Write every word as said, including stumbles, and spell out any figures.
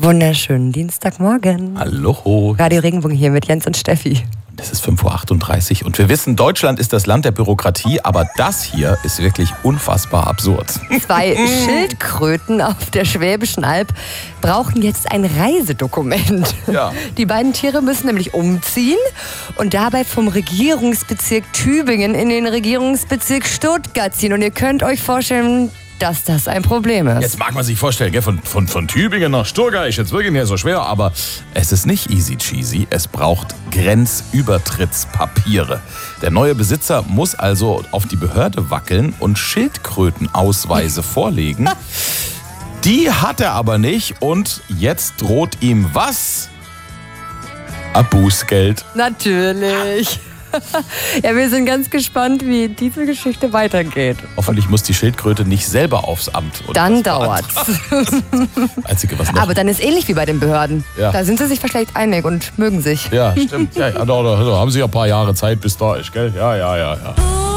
Wunderschönen Dienstagmorgen. Hallo. Radio Regenbogen hier mit Jens und Steffi. Es ist fünf Uhr achtunddreißig und wir wissen, Deutschland ist das Land der Bürokratie, aber das hier ist wirklich unfassbar absurd. Zwei Schildkröten auf der Schwäbischen Alb brauchen jetzt ein Reisedokument. Ja. Die beiden Tiere müssen nämlich umziehen und dabei vom Regierungsbezirk Tübingen in den Regierungsbezirk Stuttgart ziehen. Und ihr könnt euch vorstellen, dass das ein Problem ist. Jetzt mag man sich vorstellen, gell, von, von, von Tübingen nach Stuttgart ist jetzt wirklich nicht so schwer, aber es ist nicht easy cheesy. Es braucht Grenzübertrittspapiere. Der neue Besitzer muss also auf die Behörde wackeln und Schildkrötenausweise vorlegen. Die hat er aber nicht und jetzt droht ihm was? Ein Bußgeld. Natürlich. Ja, wir sind ganz gespannt, wie diese Geschichte weitergeht. Hoffentlich muss die Schildkröte nicht selber aufs Amt. Oder Dann was dauert's. Einzige, was noch. Aber dann ist ähnlich wie bei den Behörden. Ja. Da sind sie sich vielleicht einig und mögen sich. Ja, stimmt. Ja, ja, da, da haben sie ja ein paar Jahre Zeit, bis da ist, gell? Ja, ja, ja, ja.